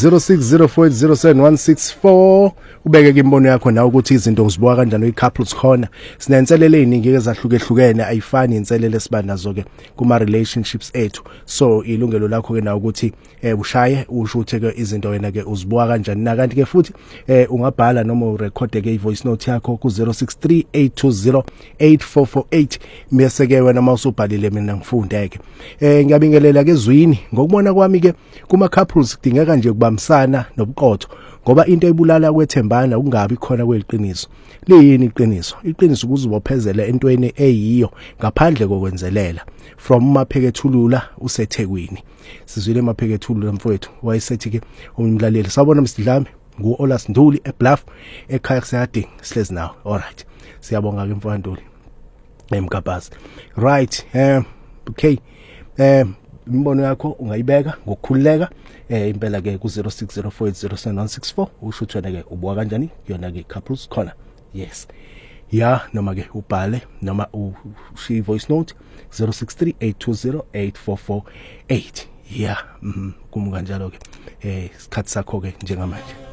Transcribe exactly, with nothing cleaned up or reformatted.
zero six zero four eight zero seven one six four ubeke imbono yakho na ukuthi izinto uzibuka kanjani ecouples corner. Sinenselele eziningi ezahlukehlukene ayifani inselele esiba nazo ke kuma relationships ethu. So ilungelo lakho ke na ukuthi eh ushaye usho ukuthi ke izinto wena ke uzibuka kanjani na kanti ke futhi eh ungabhala noma urecord ke ivoice note yakho ku zero six three eight two zero eight four four eight bese ke wena mawusubhalile mina ngifundeke. Eh ngiyabingelela ke zwini ngokubona kwami ke kuma couples kudingeka nje kubambisana nobuqotho ngoba into ebulala kwethembana ukungabi khona kweqiniso. Liyini iqiniso? Iqiniso ukuzibophezela entweni eyiyo ngaphandle kokwenzelela. From Maphekethulula useThekwini. Sizwile Maphekethulula mfowethu wayesethi ke umlaleli sabona msidlami ngu Olas Nduli eBluff ekhaya kuseyadinga sihlezi nawe. Alright. Siyabonga ke mfowanduli. Emkapazi. Right. Eh okay. Eh imbono yakho ungayibeka ngokukhululeka eh impela ke ku zero six zero four eight zero seven one six four usho uthena ke ubuka kanjani yona ke couples corner. Yes. Ya noma ke ubhale noma ushi voice note zero six three eight two zero eight four four eight. Yeah, mhm kumu kanjalo ke eh isikhathi sakho ke njengamanje.